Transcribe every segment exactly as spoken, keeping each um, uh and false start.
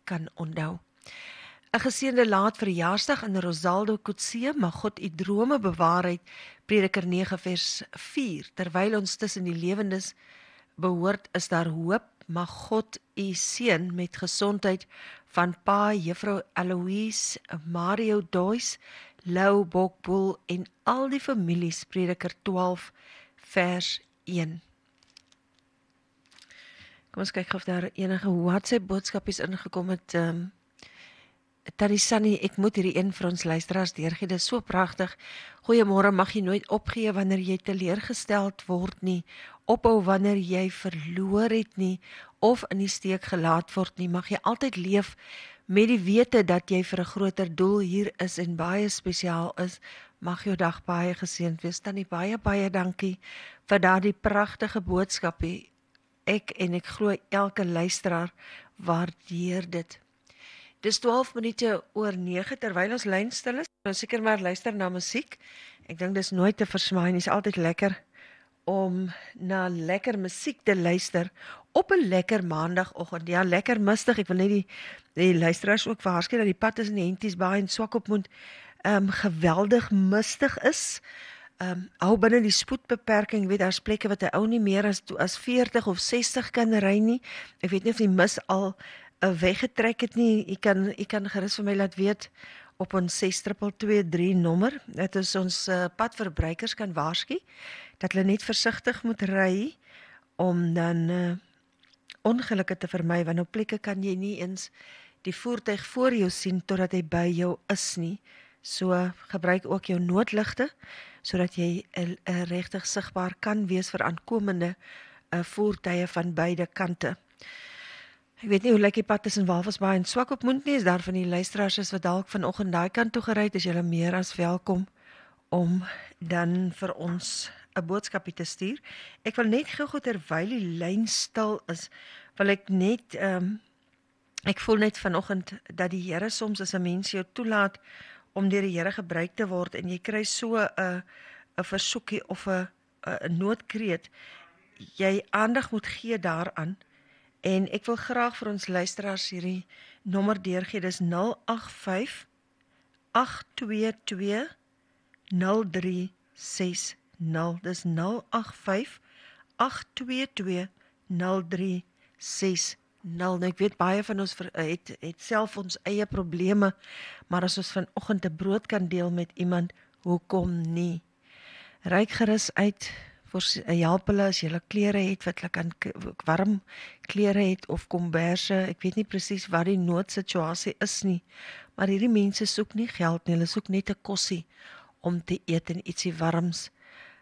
kan onthou. 'n Geseënde laat verjaarsdag in Rosaldo Coetzee, mag God u drome bewaar uit, Prediker nege vers vier. Terwyl ons tussen die lewendes behoort, is daar hoop, mag God u seën met gesondheid van pa, juffrou Eloise, Mario Dois, Lou Bokboel en al die families, Prediker twaalf vers een. Kom ons kyk of daar enige WhatsApp boodskapies ingekom het. Um, Tannie Sunny, ek moet hierdie een vir ons luisteraars deurgee, dit is so pragtig. Goeiemôre, mag jy nooit opgee wanneer jy teleurgesteld word nie, ophou wanneer jy verloor het nie, of in die steek gelaat word nie, mag jy altyd leef met die wete dat jy vir 'n groter doel hier is en baie spesiaal is. Mag jou dag baie geseënd wees. Tannie, baie baie dankie vir daardie pragtige boodskapie. Ek en ek glo elke luisteraar waardeer dit. Dis twaalf minute oor nege, terwyl ons lyn stil is, ons seker maar luister na musiek. Ek dink dis nooit te versmaai, dis altyd lekker om na lekker musiek te luister op 'n lekker maandagoggend. Ja, lekker mistig. Ek wil net die, die luisteraars ook waarsku dat die pad tussen die Henties Baai en Swakopmund um, geweldig mistig is. Um, hou binne die spoedbeperking, weet daar's plekke wat 'n ou nie meer as, as veertig of sestig kan ry nie. Ek weet nie of die mis al uh, weggetrek het nie. Jy kan, jy kan gerus vir my laat weet op ons ses twee twee drie nommer. Dit is ons uh, padverbruikers kan waarsku dat hulle net versigtig moet ry om dan uh, ongelukke te vermy, want op plekke kan jy nie eens die voertuig voor jou sien totdat hy by jou is nie. So gebruik ook jou noodligte sodat jy uh, uh, regtig sigbaar kan wees vir aankomende uh, voertuie van beide kante. Ek weet nie hoe lyk die pad tussen Walvisbaai en Swakopmund nie, is daar van die luisteraars is wat dalk vanoggend daai kant toe gery het, is julle meer as welkom om dan vir ons 'n boodskapie te stuur. Ek wil net gou-gou terwyl die lyn stil is, wil ek net, um, ek voel net vanoggend dat die Here soms as 'n mens jou toelaat om deur die Here gebruik te word en jy kry so 'n 'n versoekie of 'n 'n noodkreet, jy aandag moet gee daaraan. En ek wil graag vir ons luisteraars hierdie nommer deurgee, dis nul agt vyf agt twee twee nul drie ses nul, dis nul agt vyf agt twee twee nul drie ses nul. Nou ek weet baie van ons ver, het, het self ons eie probleme, maar as ons vanoggend 'n brood kan deel met iemand, hoekom nie? Ryk gerus uit, help hulle as jy klere het, wat hulle kan warm klere het, of komberse, ek weet nie presies wat die noodsituasie is nie, maar hierdie mense soek nie geld nie, hulle soek net 'n kossie om te eet en ietsie warms.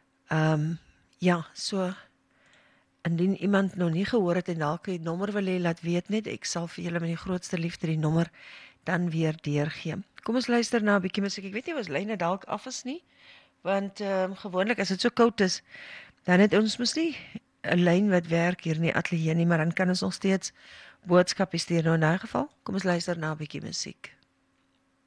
Um, ja, so, indien iemand nog nie gehoor het en dalk die nommer wil hê, laat weet net, ek sal vir julle met die grootste liefde die nommer dan weer deurgee. Kom ons luister na 'n bietjie musiek, ek weet nie of ons lyne dalk af is nie, want um, gewoonlik as dit so koud is, dan het ons mos nie 'n lyn wat werk hier in die ateljee nie, maar dan kan ons nog steeds boodskapies stuur. Nou in daai geval, kom ons luister na 'n bietjie musiek.